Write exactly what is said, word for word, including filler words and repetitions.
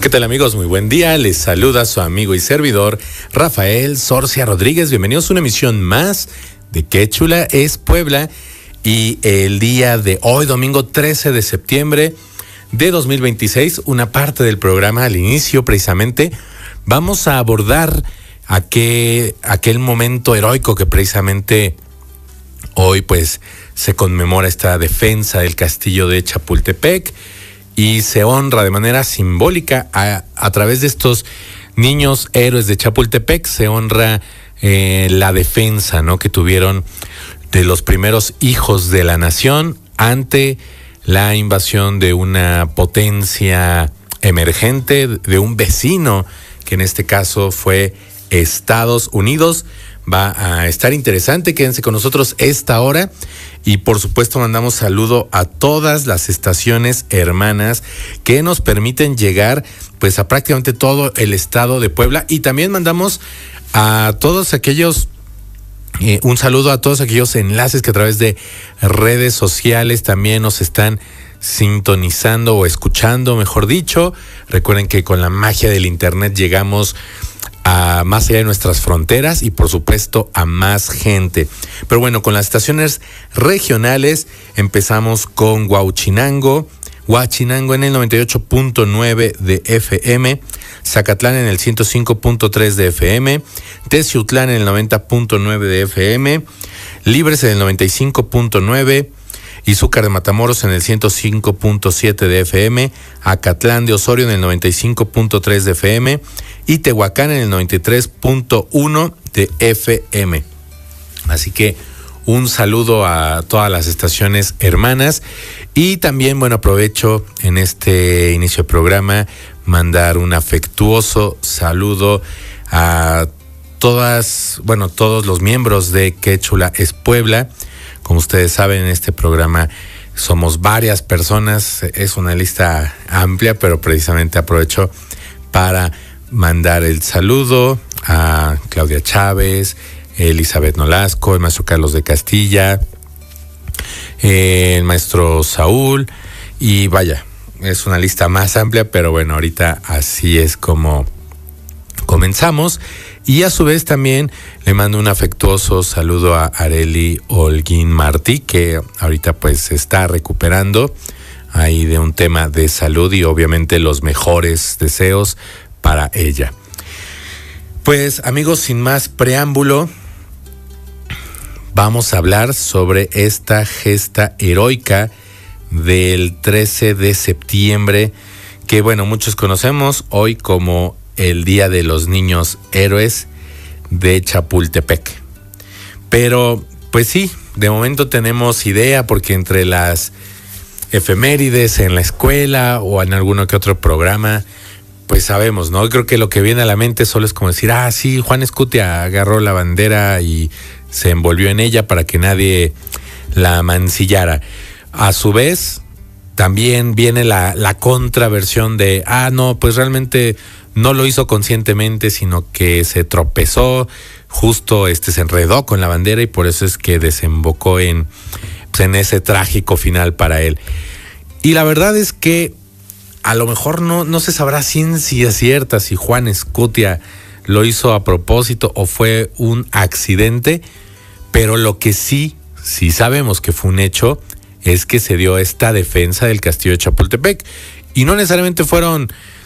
¿Qué tal, amigos? Muy buen día. Les saluda su amigo y servidor Rafael Sorcia Rodríguez. Bienvenidos a una emisión más de Qué Chula es Puebla. Y el día de hoy, domingo trece de septiembre de dos mil veintiséis, una parte del programa al inicio precisamente, vamos a abordar aquel, aquel momento heroico que precisamente hoy pues se conmemora esta defensa del castillo de Chapultepec. Y se honra de manera simbólica a, a través de estos niños héroes de Chapultepec, se honra eh, la defensa, ¿no?, que tuvieron de los primeros hijos de la nación ante la invasión de una potencia emergente, de un vecino, que en este caso fue Estados Unidos. Va a estar interesante, quédense con nosotros esta hora y por supuesto mandamos saludo a todas las estaciones hermanas que nos permiten llegar pues a prácticamente todo el estado de Puebla, y también mandamos a todos aquellos, eh, un saludo a todos aquellos enlaces que a través de redes sociales también nos están sintonizando o escuchando, mejor dicho. Recuerden que con la magia del internet llegamos a más allá de nuestras fronteras y por supuesto a más gente. Pero bueno, con las estaciones regionales empezamos con Huachinango, Huachinango en el noventa y ocho punto nueve de F M, Zacatlán en el ciento cinco punto tres de F M, Teciutlán en el noventa punto nueve de F M, Libres en el noventa y cinco punto nueve, Izúcar de Matamoros en el ciento cinco punto siete de F M, Acatlán de Osorio en el noventa y cinco punto tres de F M y Tehuacán en el noventa y tres punto uno de F M. Así que un saludo a todas las estaciones hermanas y también, bueno, aprovecho en este inicio de programa mandar un afectuoso saludo a todas, bueno, todos los miembros de Qué Chula es Puebla. Como ustedes saben, en este programa somos varias personas, es una lista amplia, pero precisamente aprovecho para mandar el saludo a Claudia Chávez, Elizabeth Nolasco, el maestro Carlos de Castilla, el maestro Saúl, y vaya, es una lista más amplia, pero bueno, ahorita así es como comenzamos. Y a su vez también le mando un afectuoso saludo a Areli Holguín Martí, que ahorita pues se está recuperando ahí de un tema de salud, y obviamente los mejores deseos para ella. Pues amigos, sin más preámbulo, vamos a hablar sobre esta gesta heroica del trece de septiembre, que bueno, muchos conocemos hoy como el Día de los Niños Héroes de Chapultepec. Pero, pues sí, de momento tenemos idea, porque entre las efemérides en la escuela o en alguno que otro programa, pues sabemos, ¿no? Creo que lo que viene a la mente solo es como decir, ah, sí, Juan Escutia agarró la bandera y se envolvió en ella para que nadie la mancillara. A su vez, también viene la, la contraversión de, ah, no, pues realmente no lo hizo conscientemente, sino que se tropezó, justo este se enredó con la bandera y por eso es que desembocó en, pues, en ese trágico final para él. Y la verdad es que a lo mejor no, no se sabrá ciencia cierta si Juan Escutia lo hizo a propósito o fue un accidente, pero lo que sí, sí sabemos que fue un hecho es que se dio esta defensa del castillo de Chapultepec, y no necesariamente fueron